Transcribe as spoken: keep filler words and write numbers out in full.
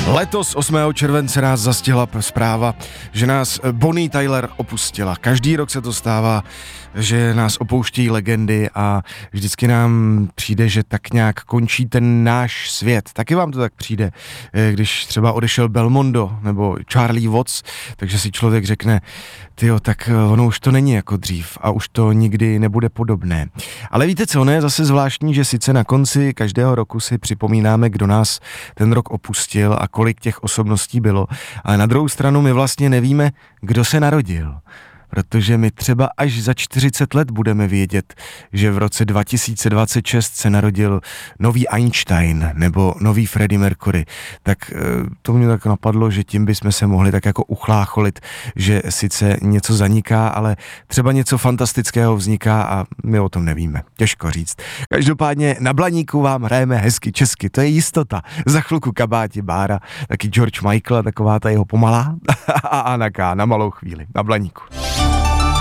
Letos osmého července nás zastihla zpráva, že nás Bonnie Tyler opustila. Každý rok se to stává, že nás opouštějí legendy a vždycky nám přijde, že tak nějak končí ten náš svět. Taky vám to tak přijde, když třeba odešel Belmondo nebo Charlie Watts, takže si člověk řekne, tyjo, tak ono už to není jako dřív a už to nikdy nebude podobné. Ale víte co, ono je zase zvláštní, že sice na konci každého roku si připomínáme, kdo nás ten rok opustil a kolik těch osobností bylo, ale na druhou stranu my vlastně nevíme, kdo se narodil. Protože my třeba až za čtyřicet let budeme vědět, že v roce dva tisíce dvacet šest se narodil nový Einstein nebo nový Freddie Mercury. Tak to mě tak napadlo, že tím bychom se mohli tak jako uchlácholit, že sice něco zaniká, ale třeba něco fantastického vzniká a my o tom nevíme. Těžko říct. Každopádně na Blaníku vám hrajeme hezky česky, to je jistota. Za chvilku Kabáti, Bára, taky George Michael a taková ta jeho pomalá a Anna K. na malou chvíli na Blaníku.